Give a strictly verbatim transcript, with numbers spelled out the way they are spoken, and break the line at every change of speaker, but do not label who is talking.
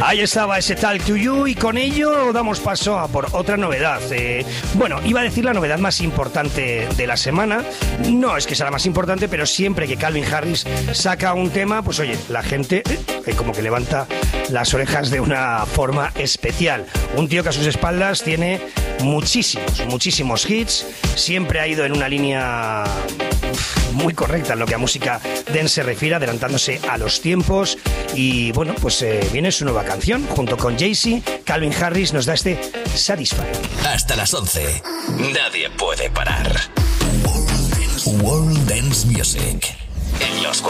Ahí estaba ese Talk to You y con ello damos paso a por otra novedad. Eh, bueno, iba a decir la novedad más importante de la semana. No es que sea la más importante, pero siempre que Calvin Harris saca un tema, pues oye, la gente eh, como que levanta las orejas de una forma especial. Un tío que a sus espaldas tiene muchísimos, muchísimos hits. Siempre ha ido en una línea muy correcta en lo que a música dance se refiere, adelantándose a los tiempos. Y bueno, pues eh, viene su nueva canción junto con Jay-Z. Calvin Harris nos da este Satisfy.
Hasta las once. Nadie puede parar. World Dance Music. En los